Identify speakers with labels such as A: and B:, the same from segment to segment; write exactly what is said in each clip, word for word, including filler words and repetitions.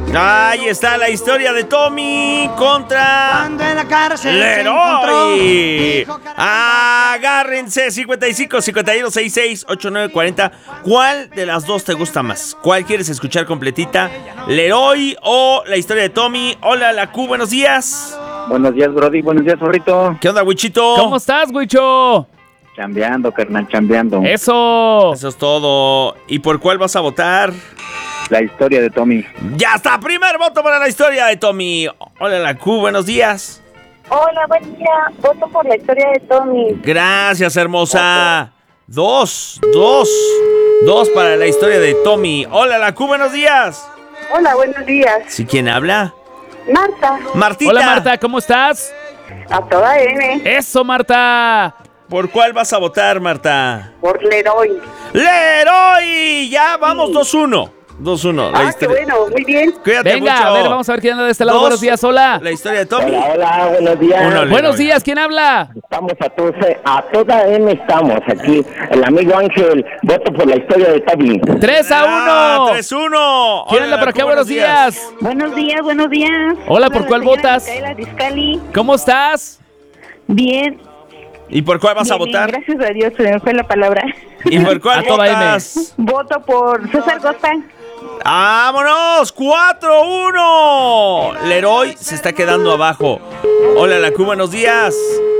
A: Ahí está la historia de Tommy contra
B: Cuando en la cárcel
A: Leroy. Agárrense. cincuenta y cinco, cincuenta y uno, sesenta y seis, ochenta y nueve, cuarenta. ¿Cuál de las dos te gusta más? ¿Cuál quieres escuchar completita? ¿Leroy o la historia de Tommy? Hola, la Q, buenos días.
C: Buenos días, Brody. Buenos días, zorrito.
A: ¿Qué onda, Wichito?
D: ¿Cómo estás, Wicho?
C: Chambeando, carnal, chambeando.
D: Eso.
A: Eso es todo. ¿Y por cuál vas a votar?
C: La historia de Tommy.
A: Ya está, primer voto para la historia de Tommy. Hola, la Q, buenos días.
E: Hola, buen día. Voto por la historia de Tommy.
A: Gracias, hermosa. Dos, dos, dos para la historia de Tommy. Hola, la Q, buenos días.
E: Hola, buenos días.
A: ¿Sí, quién habla?
E: Marta.
A: Martita.
D: Hola, Marta, ¿cómo estás?
E: A toda N.
D: Eso, Marta.
A: ¿Por cuál vas a votar, Marta?
E: Por Leroy.
A: ¡Leroy! Ya, vamos, dos uno. dos uno.
E: Ah, qué bueno, muy bien.
A: Cuídate
D: Venga,
A: mucho.
D: a ver, vamos a ver quién anda de este lado.
A: Dos.
D: Buenos días, hola.
A: La historia de Tommy.
F: Hola, hola, buenos días.
A: Uno, Leroy.
D: Buenos días, ¿quién habla?
F: Estamos a, todos, a toda M estamos aquí. El amigo Ángel, voto por la historia de Tommy.
D: tres a uno.
A: Ah, tres uno.
D: ¿Quién
A: Hola,
D: anda por
A: la
D: acá?
A: Q,
D: Buenos días.
E: Buenos días, buenos días.
D: Hola, ¿por cuál
E: la señora
D: votas?
E: Micaela Discali.
D: ¿Cómo estás?
E: Bien.
A: ¿Y por cuál vas
E: bien,
A: a votar?
E: bien, gracias a Dios, se me fue la palabra.
A: ¿Y por cuál
D: A toda
A: votas?
E: Voto por César Costa.
A: ¡Vámonos! ¡cuatro uno! Leroy se está quedando abajo. Hola, la Q, buenos días.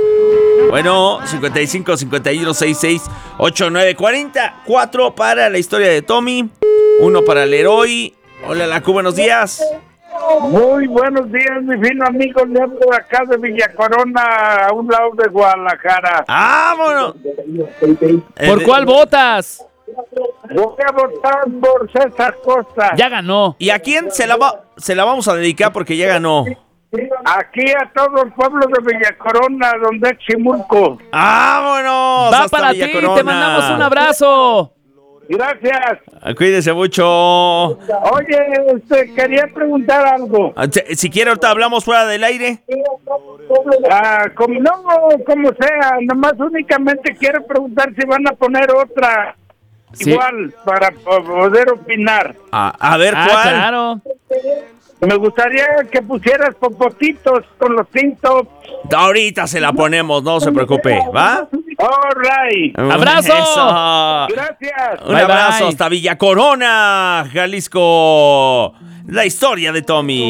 A: Bueno, cincuenta y cinco, cincuenta y uno, sesenta y seis, ochenta y nueve, cuarenta. cuatro para la historia de Tommy. uno para Leroy. Hola, la Q, buenos días.
G: Muy buenos días, mi fino amigo. Le hablo de acá de Villa Corona, a un lado de Guadalajara.
A: ¡Vámonos!
D: ¿Por
A: Eh,
D: cuál votas?
G: Voy a votar por César Costa.
D: Ya ganó.
A: ¿Y a quién se la, va, se la vamos a dedicar porque ya ganó?
G: Aquí a todo el pueblo de Villa Corona, donde es Chimulco.
A: ¡Vámonos!
D: Va
A: hasta
D: para
A: Villa
D: ti,
A: Corona.
D: te mandamos un abrazo.
G: Gracias.
A: Cuídese mucho.
G: Oye, este, quería preguntar algo.
A: Si, si quiere, ahorita hablamos fuera del aire.
G: Ah, como, no, como sea, nomás únicamente quiero preguntar si van a poner otra
D: Sí.
G: igual para po- poder opinar.
A: A, a ver,
D: Ah,
A: ¿cuál?
D: claro.
G: Me gustaría que pusieras popotitos con los tintos.
A: Ahorita se la ponemos, no se preocupe, ¿va?
G: All right.
D: ¡Abrazo!
A: Eso.
G: Gracias.
A: Un
D: Bye,
A: abrazo
D: bye.
A: hasta Villa Corona, Jalisco. La historia de Tommy.